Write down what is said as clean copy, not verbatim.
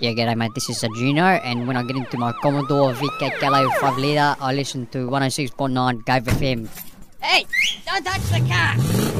Yeah, g'day mate, this is Juno, and when I get into my Commodore VK Gallo 5 litre, I listen to 106.9 Gave FM. Hey, don't touch the car!